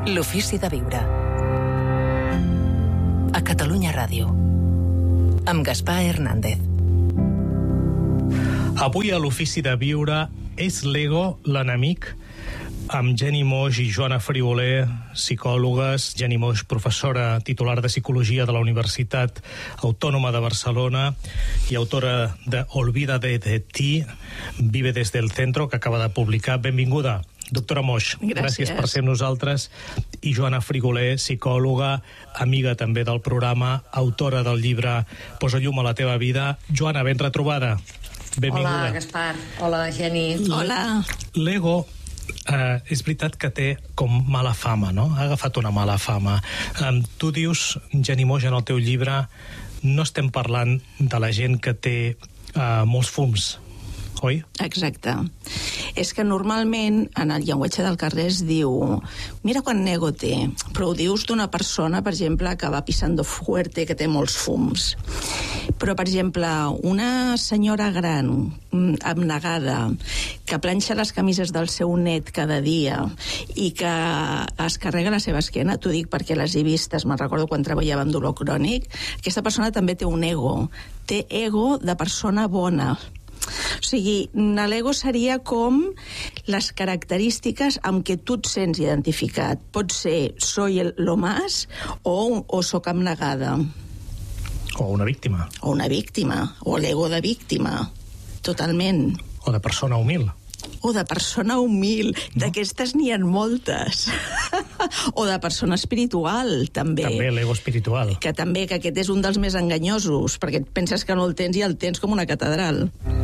L'ofici de viure. A Catalunya Ràdio. Amb Gaspar Hernández. Avui a l'ofici de viure és l'ego l'enemic? Amb Jenny Moix i Joana Frigoler, psicòlogues. Jenny Moix, professora titular de Psicologia de la Universitat Autònoma de Barcelona i autora de Olvídate de ti, Vive desde el centro, que acaba de publicar. Benvinguda, doctora Moix. Gràcies per ser amb nosaltres. I Joana Frigoler, psicòloga, amiga també del programa, autora del llibre Posa llum a la teva vida. Joana, ben retrobada. Benvinguda. Hola, Gaspar. Hola, Jenny. Hola. L'ego és veritat que té com mala fama, no? Ha agafat una mala fama. Tu dius, Jenny Moix, en el teu llibre, no estem parlant de la gent que té molts fums, oi? Exacte. És que normalment en el llenguatge del carrer es diu mira quan ego té, però ho dius d'una persona, per exemple, que va pisando fuerte, que té molts fums. Però, per exemple, una senyora gran, abnegada, que planxa les camises del seu net cada dia i que es carrega la seva esquena, t'ho dic perquè les he vistes, me'n recordo quan treballava amb dolor crònic, aquesta persona també té un ego. Té ego de persona bona. O sigui, l'ego seria com les característiques amb què tu et sents identificat. Pot ser soy lo más o soc abnegada. O una víctima. O una víctima, o l'ego de víctima, totalment. O de persona humil. O de persona humil, no? D'aquestes n'hi ha moltes. O de persona espiritual, també. També l'ego espiritual. Que també, que aquest és un dels més enganyosos, perquè et penses que no el tens i el tens com una catedral.